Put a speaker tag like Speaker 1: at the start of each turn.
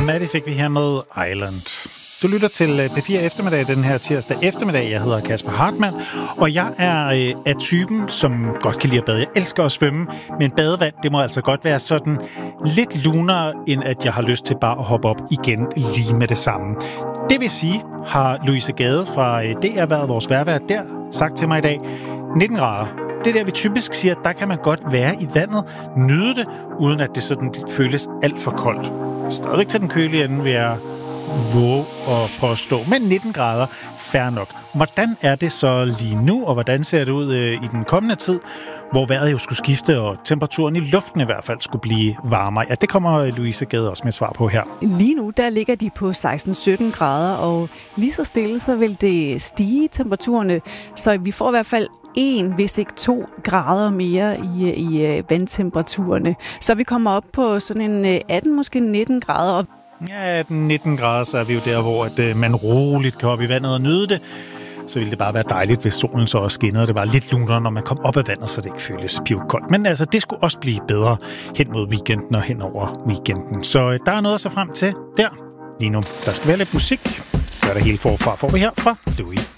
Speaker 1: Maddie fik vi her med Island. Du lytter til P4 Eftermiddag den her tirsdag eftermiddag. Jeg hedder Kasper Hartmann, og jeg er af typen, som godt kan lide at bade. Jeg elsker at svømme, men badevand, det må altså godt være sådan lidt lunere, end at jeg har lyst til bare at hoppe op igen lige med det samme. Det vil sige, har Louise Gade fra DR været vores vejrvært der sagt til mig i dag, 19 grader. Det der, vi typisk siger, der kan man godt være i vandet, nyde det, uden at det sådan føles alt for koldt. Stadigvæk til den kølige ende vil jeg våge og påstå. Men 19 grader, fair nok. Hvordan er det så lige nu, og hvordan ser det ud i den kommende tid, hvor vejret jo skulle skifte, og temperaturen i luften i hvert fald skulle blive varmere? Ja, det kommer Louise Gade også med svar på her.
Speaker 2: Lige nu, der ligger de på 16-17 grader, og lige så stille, så vil det stige temperaturerne, så vi får i hvert fald 1, hvis ikke 2 grader mere i vandtemperaturerne. Så vi kommer op på sådan en 18, måske 19 grader.
Speaker 1: Ja, 19 grader, så er vi jo der, hvor at man roligt kan op i vandet og nyde det. Så ville det bare være dejligt, hvis solen så også skinnede, og det var lidt lunere, når man kom op af vandet, så det ikke føles pivkoldt. Men altså, det skulle også blive bedre hen mod weekenden og hen over weekenden. Så der er noget at se frem til der. Lige nu, der skal være lidt musik. Gør det hele forfra, får vi her fra Louis.